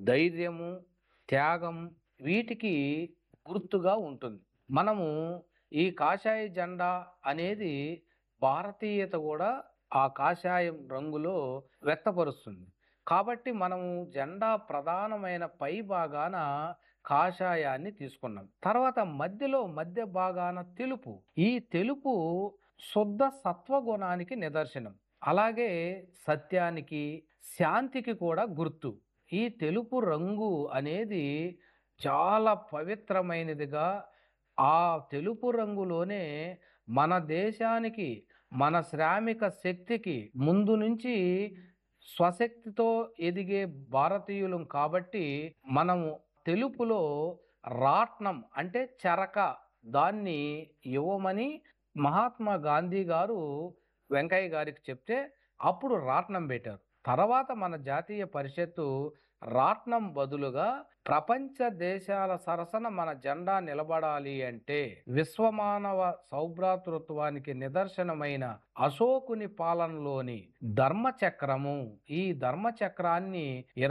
ధైర్యము, త్యాగం వీటికి గుర్తుగా ఉంటుంది. మనము ఈ కాషాయ జెండా అనేది భారతీయత కూడా ఆ కాషాయం రంగులో వ్యక్తపరుస్తుంది. కాబట్టి మనము జెండా ప్రధానమైన పై భాగాన కాషాయాన్ని తీసుకున్నాం. తర్వాత మధ్య భాగాన తెలుపు. ఈ తెలుపు శుద్ధ సత్వగుణానికి నిదర్శనం. అలాగే సత్యానికి, శాంతికి కూడా గుర్తు. ఈ తెలుపు రంగు అనేది చాలా పవిత్రమైనదిగా, ఆ తెలుపు రంగులోనే మన దేశానికి, మన శ్రామిక శక్తికి ముందు నుంచి స్వశక్తితో ఎదిగే భారతీయులం కాబట్టి మనము తెలుపులో రాట్నం అంటే చరక దాన్ని ఇవ్వమని మహాత్మా గాంధీ గారు వెంకయ్య గారికి చెప్తే అప్పుడు రాట్నం పెట్టారు. తర్వాత మన జాతీయ పరిషత్తు రాట్నం బదులుగా ప్రపంచ దేశాల సరసన మన జెండా నిలబడాలి అంటే విశ్వమానవ సౌభ్రాతృత్వానికి నిదర్శనమైన అశోకుని పాలనలోని ధర్మచక్రము, ఈ ధర్మచక్రాన్ని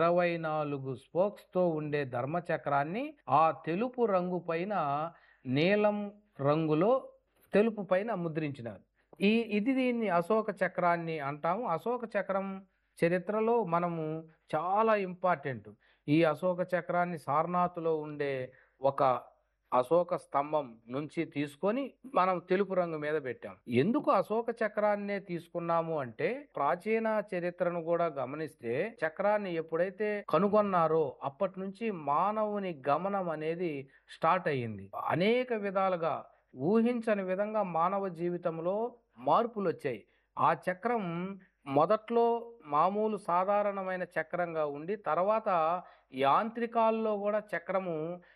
24 స్పోక్స్ తో ఉండే ధర్మచక్రాన్ని ఆ తెలుపు రంగు పైన నీలం రంగులో తెలుపు పైన ముద్రించినారు. దీన్ని అశోక చక్రాన్ని అంటాము. అశోక చక్రం చరిత్రలో మనము చాలా ఇంపార్టెంట్. ఈ అశోక చక్రాన్ని సారనాథ్లో ఉండే ఒక అశోక స్తంభం నుంచి తీసుకొని మనం తెలుపు రంగు మీద పెట్టాం. ఎందుకు అశోక చక్రాన్నే తీసుకున్నాము అంటే ప్రాచీన చరిత్రను కూడా గమనిస్తే చక్రాన్ని ఎప్పుడైతే కనుగొన్నారో అప్పటి నుంచి మానవుని గమనం అనేది స్టార్ట్ అయ్యింది. అనేక విధాలుగా ఊహించని విధంగా మానవ జీవితంలో మార్పులు వచ్చాయి. ఆ చక్రం మొదట్లో మామూలు సాధారణమైన చక్రంగా ఉండి తర్వాత యాంత్రికాల్లో కూడా చక్రము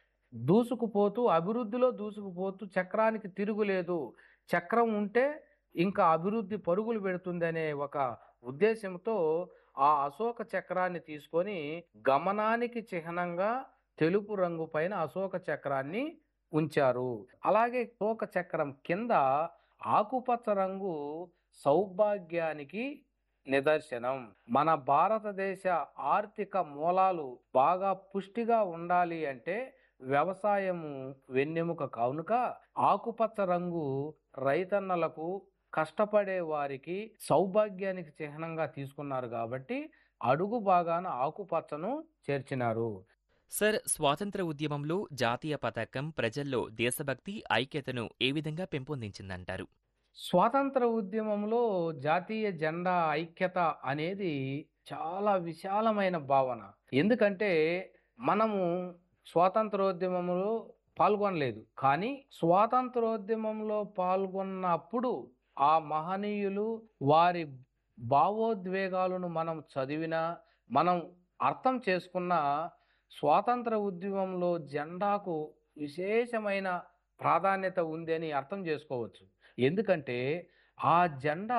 అభివృద్ధిలో దూసుకుపోతూ చక్రానికి తిరుగులేదు, చక్రం ఉంటే ఇంకా అభివృద్ధి పరుగులు పెడుతుందనే ఒక ఉద్దేశంతో ఆ అశోక చక్రాన్ని తీసుకొని గమనానికి చిహ్నంగా తెలుపు రంగు పైన అశోక చక్రాన్ని ఉంచారు. అలాగే అశోక చక్రం కింద ఆకుపచ్చ రంగు సౌభాగ్యానికి నిదర్శనం. మన భారతదేశ ఆర్థిక మూలాలు బాగా పుష్టిగా ఉండాలి అంటే వ్యవసాయము వెన్నెముక కానుక ఆకుపచ్చ రంగు రైతన్నలకు, కష్టపడే వారికి సౌభాగ్యానికి చిహ్నంగా తీసుకున్నారు కాబట్టి అడుగు భాగాన ఆకుపచ్చను చేర్చినారు. సార్, స్వాతంత్ర ఉద్యమంలో జాతీయ పతాకం ప్రజల్లో దేశభక్తి, ఐక్యతను ఏ విధంగా పెంపొందించిందంటారు? స్వాతంత్ర ఉద్యమంలో జాతీయ జెండా ఐక్యత అనేది చాలా విశాలమైన భావన. ఎందుకంటే మనము స్వాతంత్రోద్యమంలో పాల్గొనలేదు, కానీ స్వాతంత్రోద్యమంలో పాల్గొన్నప్పుడు ఆ మహనీయులు వారి భావోద్వేగాలను మనం చదివినా, మనం అర్థం చేసుకున్న స్వాతంత్ర ఉద్యమంలో జెండాకు విశేషమైన ప్రాధాన్యత ఉంది అని అర్థం చేసుకోవచ్చు. ఎందుకంటే ఆ జెండా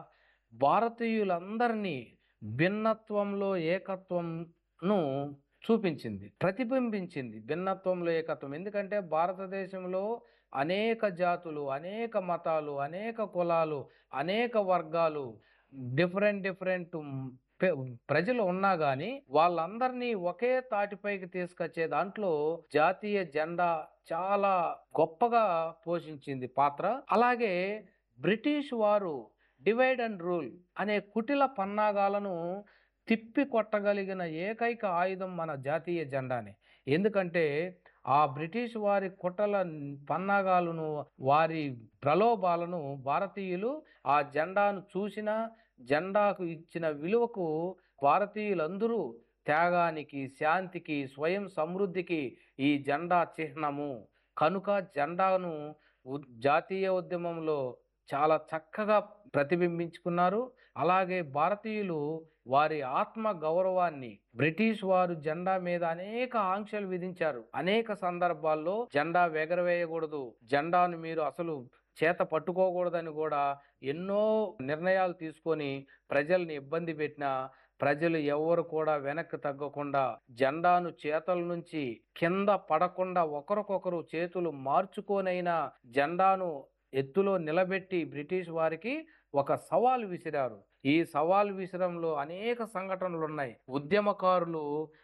భారతీయులందరినీ భిన్నత్వంలో ఏకత్వంను చూపించింది, ప్రతిబింబించింది. భిన్నత్వంలో ఏకత్వం. ఎందుకంటే భారతదేశంలో అనేక జాతులు, అనేక మతాలు, అనేక కులాలు, అనేక వర్గాలు, డిఫరెంట్ ప్రజలు ఉన్నా గాని వాళ్ళందరినీ ఒకే తాటిపైకి తీసుకొచ్చే దాంట్లో జాతీయ జెండా చాలా గొప్పగా పోషించింది పాత్ర. అలాగే బ్రిటిష్ వారు డివైడ్ అండ్ రూల్ అనే కుటిల పన్నాగాలను తిప్పి కొట్టగలిగిన ఏకైక ఆయుధం మన జాతీయ జెండానే. ఎందుకంటే ఆ బ్రిటిష్ వారి కుట్రల పన్నాగాలను, వారి ప్రలోభాలను భారతీయులు ఆ జెండాను చూసినా, జెండాకు ఇచ్చిన విలువకు భారతీయులందరూ త్యాగానికి, శాంతికి, స్వయం సమృద్ధికి ఈ జెండా చిహ్నము కనుక జెండాను జాతీయ ఉద్యమంలో చాలా చక్కగా ప్రతిబింబించుకున్నారు. అలాగే భారతీయులు వారి ఆత్మ గౌరవాన్ని, బ్రిటిష్ వారు జెండా మీద అనేక ఆంక్షలు విధించారు. అనేక సందర్భాల్లో జెండా ఎగరవేయకూడదు, జెండాను మీరు అసలు చేత పట్టుకోకూడదని కూడా ఎన్నో నిర్ణయాలు తీసుకొని ప్రజల్ని ఇబ్బంది పెట్టిన ప్రజలు ఎవరు కూడా వెనక్కి తగ్గకుండా జెండాను చేతుల నుంచి కింద పడకుండా ఒకరికొకరు చేతులు మార్చుకోనైనా జెండాను ఎత్తులో నిలబెట్టి బ్రిటిష్ వారికి ఒక సవాల్ విసిరారు. ఈ సవాల్ విసిరంలో అనేక సంఘటనలు ఉన్నాయి. ఉద్యమకారులు